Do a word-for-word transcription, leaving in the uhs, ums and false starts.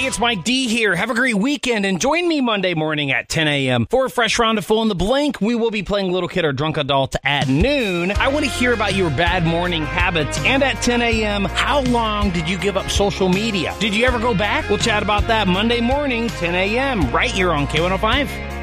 it's Mike D here. Have a great weekend and join me Monday morning at ten a.m. for a fresh round of Fill in the Blank. We will be playing Little Kid or Drunk Adult at noon. I want to hear about your bad morning habits. And at ten a.m., how long did you give up social media? Did you ever go back? We'll chat about that Monday morning, ten a.m. right here on K one oh five.